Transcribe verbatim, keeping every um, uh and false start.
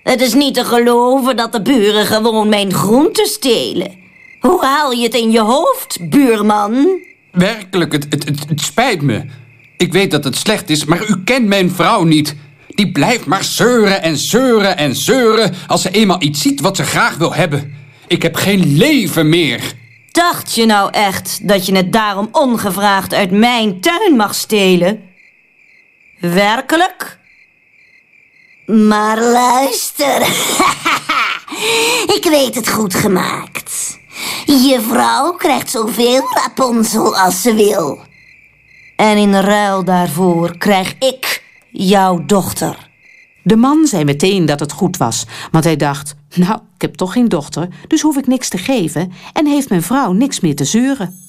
Het is niet te geloven dat de buren gewoon mijn groenten stelen. Hoe haal je het in je hoofd, buurman? Werkelijk, het, het, het, het spijt me. Ik weet dat het slecht is, maar u kent mijn vrouw niet. Die blijft maar zeuren en zeuren en zeuren als ze eenmaal iets ziet wat ze graag wil hebben. Ik heb geen leven meer. Dacht je nou echt dat je het daarom ongevraagd uit mijn tuin mag stelen? Werkelijk? Maar luister, ik weet het goed gemaakt. Je vrouw krijgt zoveel Rapunzel als ze wil. En in ruil daarvoor krijg ik jouw dochter. De man zei meteen dat het goed was, want hij dacht... nou, ik heb toch geen dochter, dus hoef ik niks te geven... en heeft mijn vrouw niks meer te zeuren.